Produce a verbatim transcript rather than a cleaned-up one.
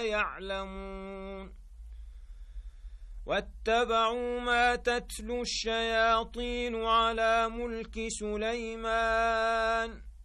يعلمون واتبعوا ما تتلو الشياطين على ملك سليمان